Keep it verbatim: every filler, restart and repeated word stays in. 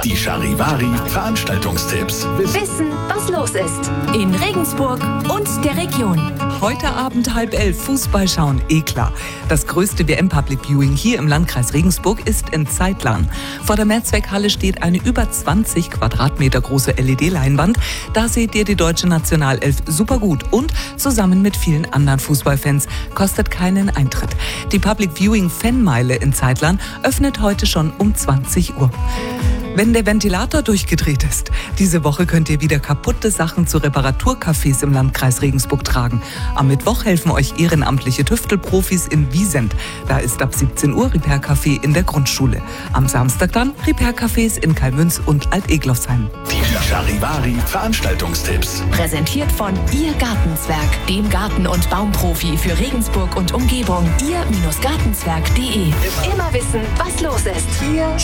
Die Charivari Veranstaltungstipps. Wissen, was los ist. In Regensburg und der Region. Heute Abend halb elf Fußball schauen, eh klar. Das größte W M-Public Viewing hier im Landkreis Regensburg ist in Zeitlern. Vor der Mehrzweckhalle steht eine über zwanzig Quadratmeter große L E D-Leinwand. Da seht ihr die deutsche Nationalelf super gut und zusammen mit vielen anderen Fußballfans. Kostet keinen Eintritt. Die Public Viewing Fanmeile in Zeitlern öffnet heute schon um zwanzig Uhr. Wenn der Ventilator durchgedreht ist, diese Woche könnt ihr wieder kaputte Sachen zu Reparaturcafés im Landkreis Regensburg tragen. Am Mittwoch helfen euch ehrenamtliche Tüftelprofis in Wiesent. Da ist ab siebzehn Uhr Repair-Café in der Grundschule. Am Samstag dann Repair-Cafés in Kalmünz und Alt-Egloffsheim. Die Charivari Veranstaltungstipps. Präsentiert von Ihr Gartenzwerg, dem Garten- und Baumprofi für Regensburg und Umgebung. ihr Gartenzwerg punkt de. Immer wissen, was los ist. Hier